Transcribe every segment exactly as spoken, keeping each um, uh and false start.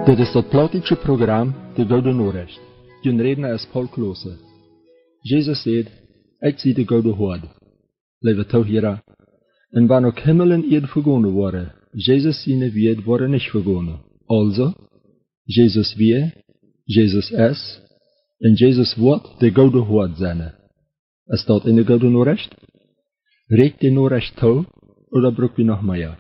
Dit is dat Plautische programma, de Gouden Noorrecht. Je redner is Paul Klose. Jezus zei, ik zie de Gouden Hoorde. Leven toch hier. En wanneer ook hemel en eerd vergonnen worden, Jezus zijn weet worden niet vergonnen. Also, Jezus wie, Jezus is, en Jezus wordt de Gouden Hoorde zijn. Is dat in de Gouden Noorrecht? Reikt de Noorrecht toe, of broek je nog meer?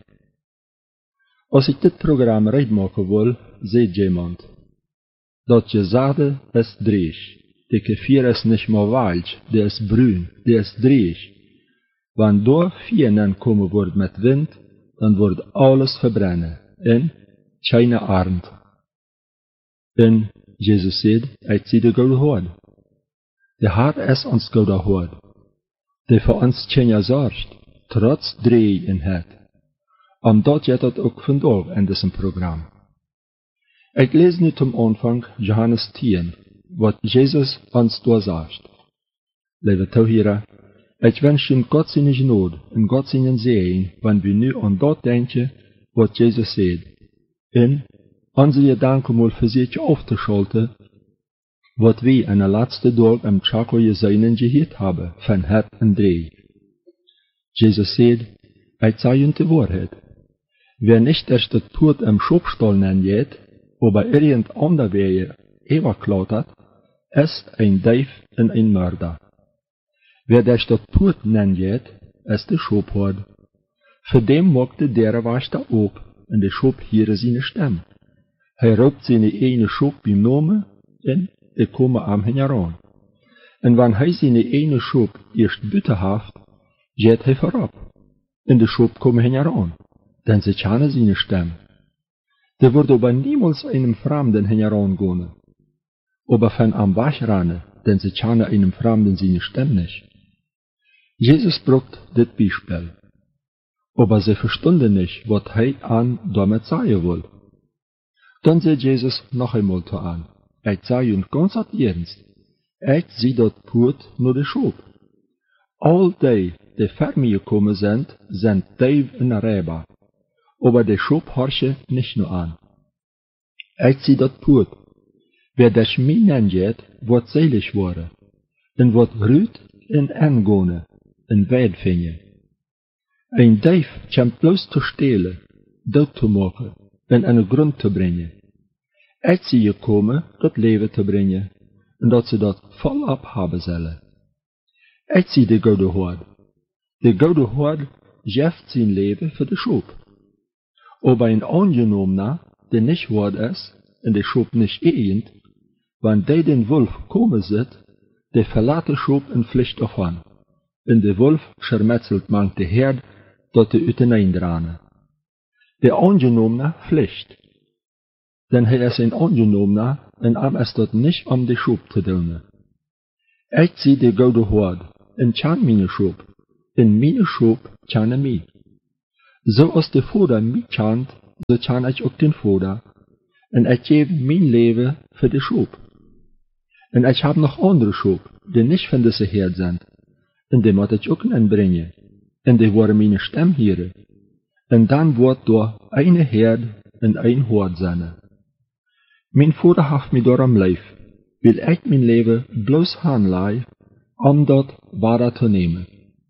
Als ik dit programma uitmaken wil, zei iemand, dat je zaden is dreig, de kefir is niet meer wals, die is bruin, die is dreig. Wanneer door vieren komen wordt met wind, dan wordt alles verbrennen, en keine arend. En Jezus zei, ik zie de Gouden Hoorde. De Heer is ons Gouden Hoorde, die voor ons keine zorgt, trots dreig in het. Omdat je dat ook vandaag in dit programma. Ik lees nu ten aanvang Johannes tien, wat Jezus ons doorzegt. Lieve toeheren, ik wens je God zijn genade en God zijn zegen, wanneer we nu aan dat denken wat Jezus zei. En onze gedanken moet verzeker af te schalten, wat wij in de laatste dag im Chaco Jesainen gehoord hebben van het en dreig. Jezus zei, ik zei je de waarheid. Wer nicht erst das Tod im Schubstall nennt, aber irgend ander Wege überklaut hat, ist ein Dieb und ein Mörder. Wer das Tod nennt, ist der Schubhord. Für dem machte der Waschter op, und der Schub hier seine Stimme. Er roept seine eine Schub beim Namen, und er komme am heran. Und wenn er seine eine Schub erst bütterhaft, geht er vorab, und der Schub komme heran. Dan ze kennen zijn stem. Er wordt aber niemals einem Fremden herangehen. Aber van am Weg rennen, denn ze kennen einem Fremden zijn stem nicht. Jesus brucht dit Beispiel. Aber sie verstunden nicht, was hij an damit sagen will. Dann sagt Jesus noch einmal zu an. Ich sage ihnen ganz ernst. Ich zie dat Poort nur de Schub. All die, die vor mir gekommen sind, sind Dieb en Räuber. Aber der Schub horche nicht nur an. Ich zie dat Poort. Wer das mij nennt, wordt selig worden, en wordt ruut en angone, en wijd vinden. Een dief komt bloos te stelen, dood te maken, en aan de grond te brengen. Ik zie je komen dat leven te brengen, en dat ze dat volop hebben zullen. Ik zie de Gouden Hoorde. De Gouden Hoorde geeft zijn leven voor de Schub. Aber ein Angenommener, der nicht wahr ist, und der Schub nicht ehend, wenn der den Wolf kommen sieht, der verlässt den Schub in Pflicht davon, und der Wolf schermetzelt manch der Herd, dat er uiteinanderdranen. Der Angenommener Pflicht, denn er ist ein Angenommener, und am ist dat nicht um den Schub zu tun. Ich zie de Gouden Hoorde, und kann meine Schub, und meine Schub kann mich. So als de Vader mij kent, so ken ik ook den Vader. En ik geef mijn leven voor de Schub. En ik heb nog andere Schub, die niet van deze Herd zijn. En die moet ik ook inbrengen. En die worden mijn stem hieren. En dan wordt door een Herd en een Hoord zijn. Mijn Vader heeft mij daarom lief, wil ik mijn leven bloos handelen, om dat waar te nemen.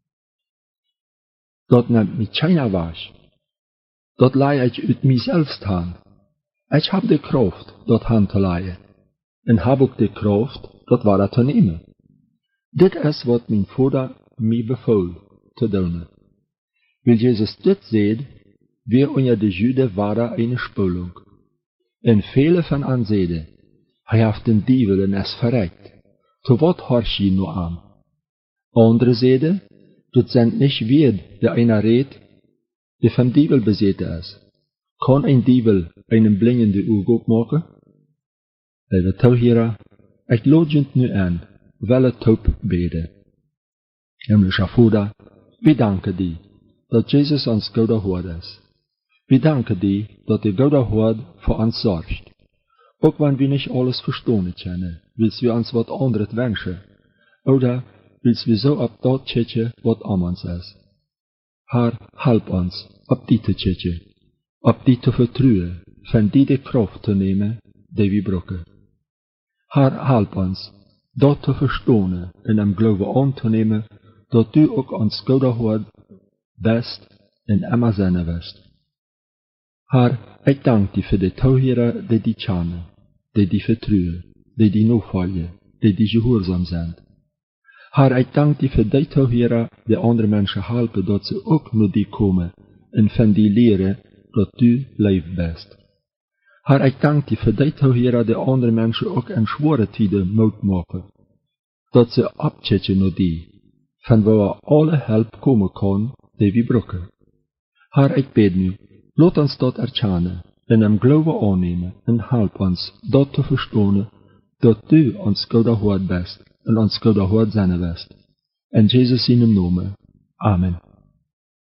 Dat neemt mij keiner weg. Dat leid ik uit mijzelf aan. Ik heb de kracht dat hand te leiden. En heb ook de kracht dat waar te nemen. Dit is wat mijn Vader mij bevoel te doen. Wil Jezus dit zegt, weer onder de Juden waren een spulung. En vele van hen zeiden, hij heeft den dievel en is verrekt. Te wat horch je nu aan? Andere zeiden, dat zijn niet weer de einer redt, die van dievel bezeten is. Kan een dievel een blindende oog opmaken? Lieve toeheren, ik lood je nu aan, wel het hoop beden. Hemelse Vader, we danken die, dat Jezus ons Gouden Hoorde is. We danken die, dat de Gouden Hoorde voor ons zorgt. Ook wanneer we niet alles verstaan kunnen, wils we ons wat anderes wensen, oder wils we zo op dat tjetje wat om ons is. Herr, help ons op die te tjetje, op die te vertrouwen, van die de kracht te nemen die we brokken. Haar, help ons dat te verstaan en hem geloven aan te nemen, dat u ook ons goede hoort best en immer zijn wist. Haar, ik dank die voor de touwheren die die kennen, die die vertrouwen, die die navolgen, die die gehoorzaam zijn. Haar, ik dank die voor die touwheren die andere mensen helpen, dat ze ook naar die komen en van die leren dat u leeft best. Haar, ik dank die voor die touwheren die andere mensen ook in zware tijden moed maken, dat ze opchecken naar die, van waar alle hulp komen kan die we brokken. Haar, ik bid nu, laat ons dat erkennen en hem geloven aannemen en help ons dat te verstaan, dat u ons goede hoort best en ons goede hoort zijn best. In Jezus' naam, Amen.